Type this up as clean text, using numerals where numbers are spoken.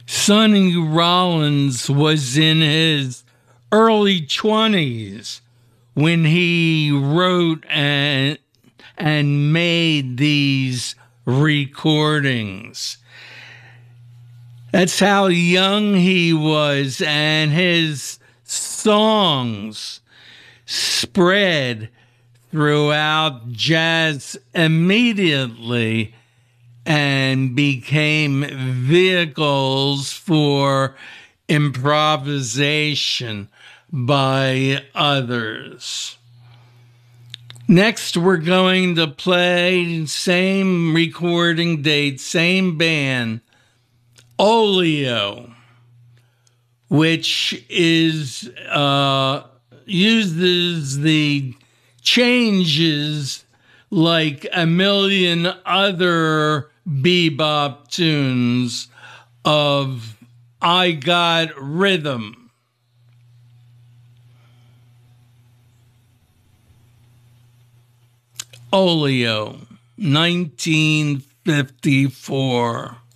Sonny Rollins was in his early 20s when he wrote and made these recordings. That's how young he was, and his songs spread throughout jazz immediately and became vehicles for improvisation by others. Next, we're going to play same recording date, same band, Oleo, which is uses the changes like a million other bebop tunes of I Got Rhythm. Oleo, 1954.